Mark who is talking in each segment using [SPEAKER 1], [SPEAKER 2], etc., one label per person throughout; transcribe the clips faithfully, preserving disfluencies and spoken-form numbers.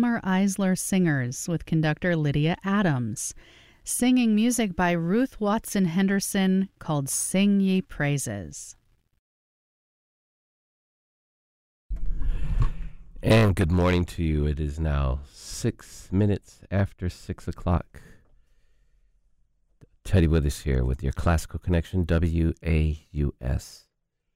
[SPEAKER 1] Wilmer Eisler Singers with conductor Lydia Adams, singing music by Ruth Watson Henderson called Sing Ye Praises.
[SPEAKER 2] And good morning to you. It is now six minutes after six o'clock. Teddy Withers here with your Classical Connection, W A U S.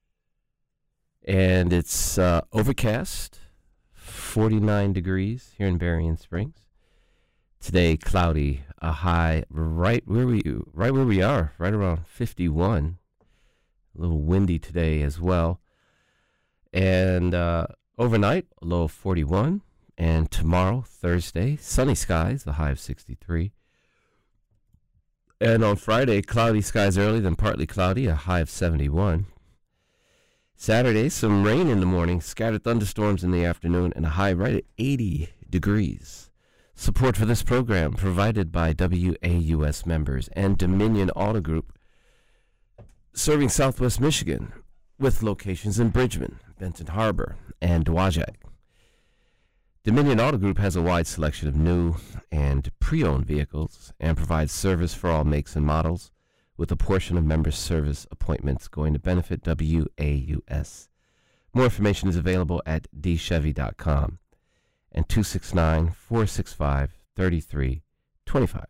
[SPEAKER 2] And it's uh, overcast, forty-nine degrees here in Berrien Springs. Today, cloudy, a high right where we right where we are, right around fifty-one. A little windy today as well. And uh, overnight, a low of forty-one. And tomorrow, Thursday, sunny skies, the high of sixty-three. And on Friday, cloudy skies early, then partly cloudy, a high of seventy-one. Saturday, some rain in the morning, scattered thunderstorms in the afternoon, and a high right at eighty degrees. Support for this program provided by W A U S members and Dominion Auto Group, serving Southwest Michigan with locations in Bridgman, Benton Harbor, and Dowagiac. Dominion Auto Group has a wide selection of new and pre-owned vehicles and provides service for all makes and models, with a portion of members' service appointments going to benefit W A U S. More information is available at d chevy dot com and two six nine, four six five, three three two five.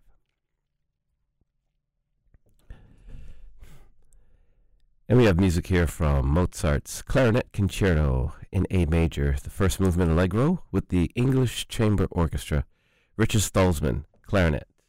[SPEAKER 2] And we have music here from Mozart's Clarinet Concerto in A Major, the first movement Allegro, with the English Chamber Orchestra. Richard Stolzman, clarinet.